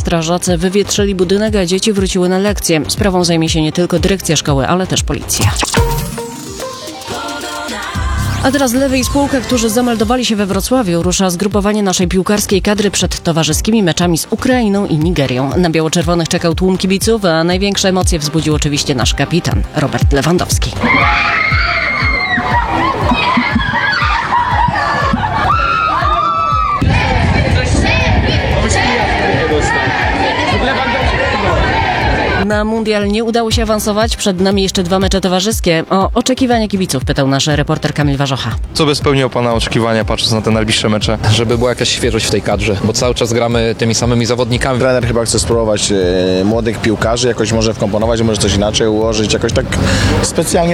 strażacy wywietrzyli budynek, a dzieci wróciły na lekcje. Sprawą zajmie się nie tylko dyrekcja szkoły, ale też policja. A teraz Lewy i spółka, którzy zameldowali się we Wrocławiu, rusza zgrupowanie naszej piłkarskiej kadry przed towarzyskimi meczami z Ukrainą i Nigerią. Na biało-czerwonych czekał tłum kibiców, a największe emocje wzbudził oczywiście nasz kapitan, Robert Lewandowski. Na mundial nie udało się awansować, przed nami jeszcze 2 mecze towarzyskie. O oczekiwania kibiców pytał nasz reporter Kamil Warzocha. Co by spełniło Pana oczekiwania, patrząc na te najbliższe mecze? Żeby była jakaś świeżość w tej kadrze, bo cały czas gramy tymi samymi zawodnikami. Trener chyba chce spróbować młodych piłkarzy, jakoś może wkomponować, może coś inaczej ułożyć, jakoś tak specjalnie